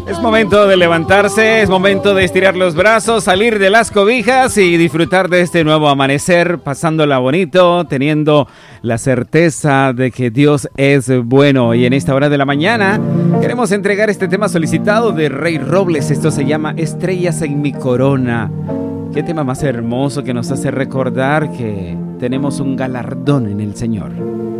Es momento de levantarse, es momento de estirar los brazos, salir de las cobijas y disfrutar de este nuevo amanecer, pasándola bonito, teniendo la certeza de que Dios es bueno. Y en esta hora de la mañana queremos entregar este tema solicitado de Rey Robles. Esto se llama Estrellas en mi corona. Qué tema más hermoso que nos hace recordar que tenemos un galardón en el Señor.